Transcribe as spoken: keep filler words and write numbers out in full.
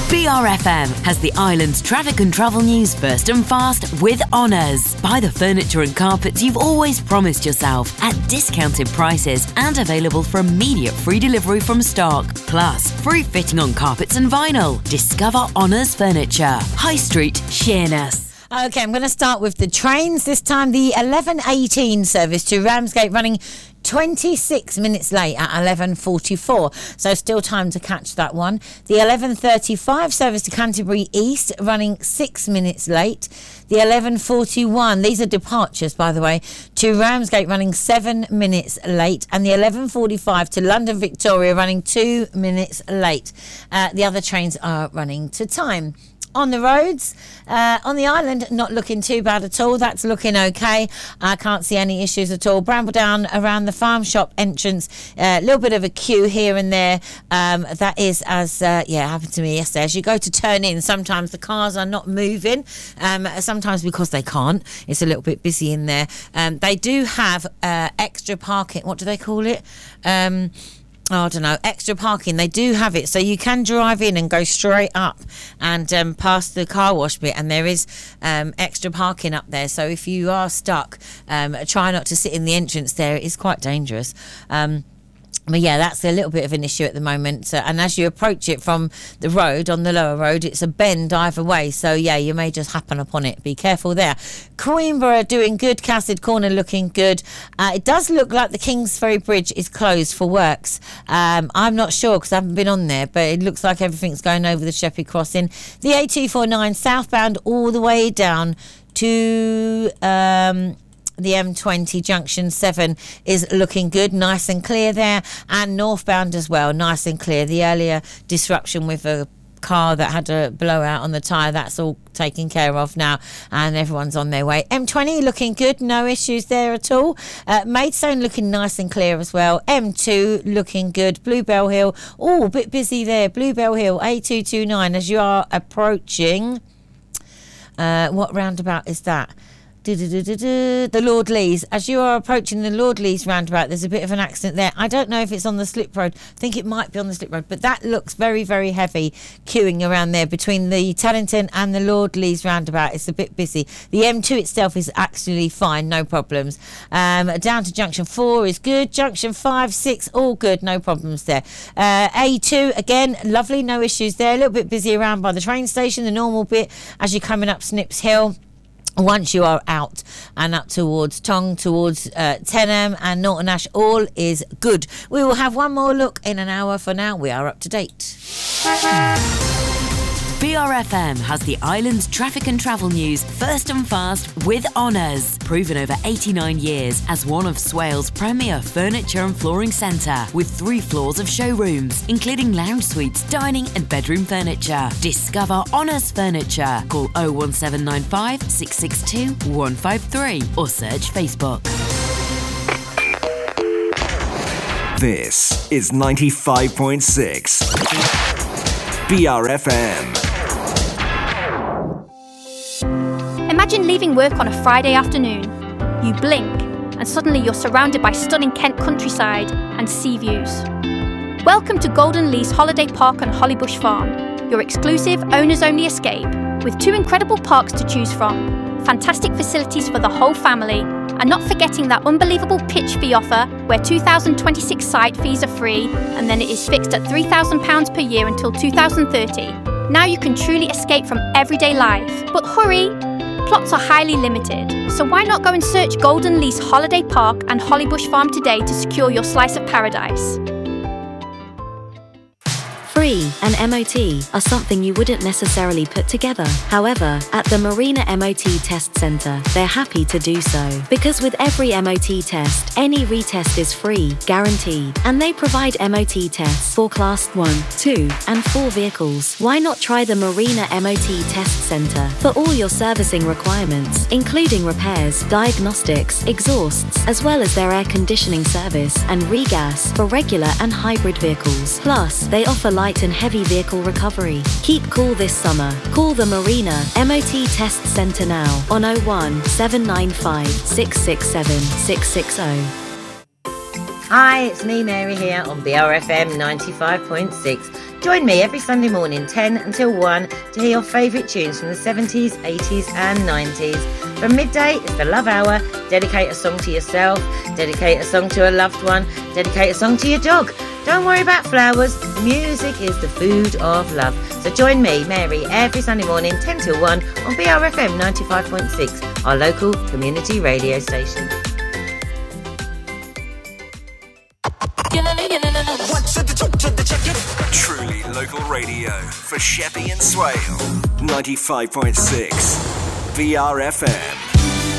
B R F M has the island's traffic and travel news first and fast with Honours. Buy the furniture and carpets you've always promised yourself at discounted prices and available for immediate free delivery from stock. Plus, free fitting on carpets and vinyl. Discover Honours Furniture. High Street, Sheerness. Okay, I'm going to start with the trains. This time the eleven eighteen service to Ramsgate running twenty-six minutes late at eleven forty-four, so still time to catch that one. The eleven thirty-five service to Canterbury East running six minutes late. The eleven forty-one, these are departures by the way, to Ramsgate running seven minutes late, and the eleven forty-five to London Victoria running two minutes late. Uh, the other trains are running to time. On the roads, uh, on the island, not looking too bad at all. That's looking okay. I can't see any issues at all. Brambledown around the farm shop entrance, a uh, little bit of a queue here and there. Um, that is as, uh, yeah, happened to me yesterday. As you go to turn in, sometimes the cars are not moving. Um, sometimes because they can't. It's a little bit busy in there. Um, they do have uh, extra parking. What do they call it? Um... Oh, I don't know, extra parking. They do have it, so you can drive in and go straight up and um, past the car wash bit, and there is um, extra parking up there. So if you are stuck, um, try not to sit in the entrance there. It is quite dangerous. Um, But yeah, that's a little bit of an issue at the moment. So, and as you approach it from the road, on the lower road, it's a bend either way. So yeah, you may just happen upon it. Be careful there. Queenborough doing good. Cassid Corner looking good. Uh, it does look like the Kingsferry Bridge is closed for works. Um, I'm not sure because I haven't been on there, but it looks like everything's going over the Sheppey Crossing. The A two forty-nine southbound all the way down to... Um, the M twenty junction seven is looking good, nice and clear there, and northbound as well, nice and clear. The earlier disruption with a car that had a blowout on the tyre, that's all taken care of now, and everyone's on their way. M twenty looking good, no issues there at all. uh, Maidstone looking nice and clear as well. M two looking good. Bluebell Hill, oh, a bit busy there. Bluebell Hill A two twenty-nine as you are approaching uh, what roundabout is that? The Lord Lees. As you are approaching the Lord Lees roundabout, there's a bit of an accident there. I don't know if it's on the slip road. I think it might be on the slip road, but that looks very, very heavy queuing around there between the Taddington and the Lord Lees roundabout. It's a bit busy. The M two itself is actually fine, no problems. Um, down to junction four is good. Junction five, six, all good, no problems there. Uh, A two, again, lovely, no issues there. A little bit busy around by the train station, the normal bit as you're coming up Snips Hill. Once you are out and up towards Tong, towards uh, Tenham and Norton Ash, all is good. We will have one more look in an hour. For now, we are up to date. B R F M has the island's traffic and travel news first and fast with Honours. Proven over eighty-nine years as one of Swales' premier furniture and flooring centre, with three floors of showrooms, including lounge suites, dining and bedroom furniture. Discover Honours Furniture. Call oh one seven nine five, six six two, one five three or search Facebook. This is ninety-five point six B R F M. Imagine leaving work on a Friday afternoon. You blink, and suddenly you're surrounded by stunning Kent countryside and sea views. Welcome to Golden Lease Holiday Park on Hollybush Farm, your exclusive owners-only escape, with two incredible parks to choose from, fantastic facilities for the whole family, and not forgetting that unbelievable pitch fee offer where two thousand twenty-six site fees are free, and then it is fixed at three thousand pounds per year until two thousand thirty. Now you can truly escape from everyday life. But hurry! Plots are highly limited, so why not go and search Golden Lease Holiday Park and Hollybush Farm today to secure your slice of paradise. Free and M O T are something you wouldn't necessarily put together. However, at the Marina M O T Test Centre, they're happy to do so. Because with every M O T test, any retest is free, guaranteed. And they provide M O T tests for Class one, two, and four vehicles. Why not try the Marina M O T Test Centre for all your servicing requirements, including repairs, diagnostics, exhausts, as well as their air conditioning service and regas for regular and hybrid vehicles. Plus, they offer light and heavy vehicle recovery. Keep cool this summer. Call the Marina M O T Test Centre now on oh one, seven nine five, six six seven, six six oh. Hi, it's me, Mary, here on B R F M ninety-five point six. Join me every Sunday morning, ten until one, to hear your favourite tunes from the seventies, eighties and nineties. From midday, it's the Love Hour. Dedicate a song to yourself, dedicate a song to a loved one, dedicate a song to your dog. Don't worry about flowers, music is the food of love. So join me, Mary, every Sunday morning, ten till one, on B R F M ninety-five point six, our local community radio station. Truly local radio for Sheppey and Swale. ninety-five point six B R F M.